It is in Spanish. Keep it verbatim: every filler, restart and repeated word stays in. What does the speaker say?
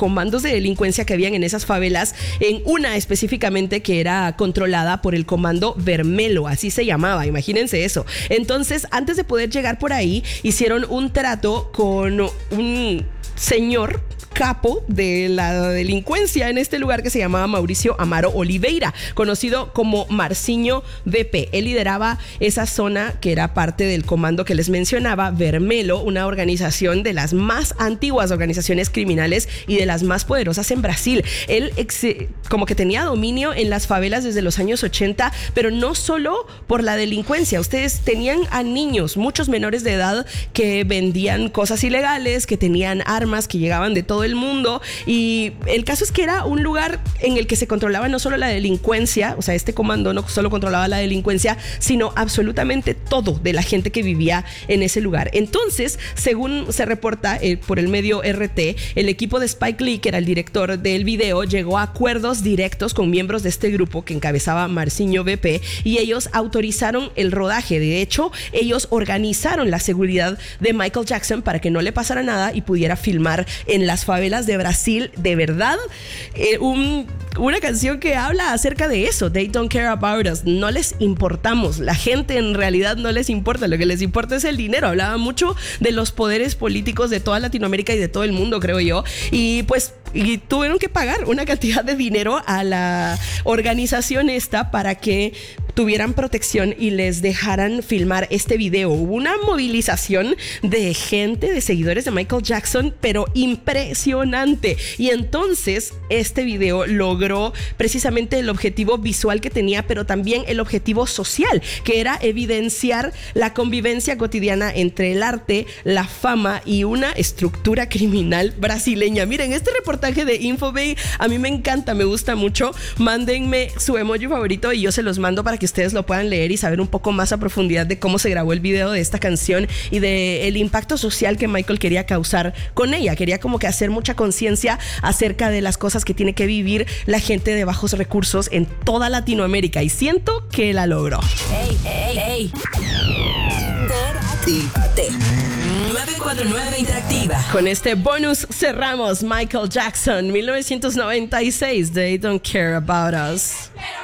comandos de delincuencia que habían en esas favelas, en una específicamente que era controlada por el comando Vermelo, así se llamaba, imagínense eso. Entonces, antes de poder llegar por ahí, hicieron un trato con un señor capo de la delincuencia en este lugar que se llamaba Mauricio Amaro Oliveira, conocido como Marcinho V P. Él lideraba esa zona que era parte del comando que les mencionaba, Vermelo, una organización de las más antiguas organizaciones criminales y de las más poderosas en Brasil. Él ex, como que tenía dominio en las favelas desde los años ochenta, pero no solo por la delincuencia. Ustedes tenían a niños, muchos menores de edad, que vendían cosas ilegales, que tenían armas, que llegaban de todo el mundo, y el caso es que era un lugar en el que se controlaba no solo la delincuencia, o sea, este comando no solo controlaba la delincuencia, sino absolutamente todo de la gente que vivía en ese lugar. Entonces, según se reporta eh, por el medio R T, el equipo de Spike Lee, que era el director del video, llegó a acuerdos directos con miembros de este grupo que encabezaba Marcinho V P, y ellos autorizaron el rodaje. De hecho, ellos organizaron la seguridad de Michael Jackson para que no le pasara nada y pudiera filmar en las favelas de Brasil. De verdad, eh, un, una canción que habla acerca de eso. They don't care about us. No les importamos. La gente en realidad no les importa. Lo que les importa es el dinero. Hablaba mucho de los poderes políticos de toda Latinoamérica y de todo el mundo, creo yo. Y pues y tuvieron que pagar una cantidad de dinero a la organización esta para que tuvieran protección y les dejaran filmar este video. Hubo una movilización de gente, de seguidores de Michael Jackson, pero impresionante. Y entonces este video logró precisamente el objetivo visual que tenía, pero también el objetivo social, que era evidenciar la convivencia cotidiana entre el arte, la fama y una estructura criminal brasileña. Miren, este reportaje de Infobay a mí me encanta, me gusta mucho. Mándenme su emoji favorito y yo se los mando para que ustedes lo puedan leer y saber un poco más a profundidad de cómo se grabó el video de esta canción y de el impacto social que Michael quería causar con ella. Quería como que hacer mucha conciencia acerca de las cosas que tiene que vivir la gente de bajos recursos en toda Latinoamérica, y siento que la logró. Hey, hey, hey. nueve cuatro nueve Interactiva. Con este bonus cerramos Michael Jackson, mil novecientos noventa y seis, They Don't Care About Us.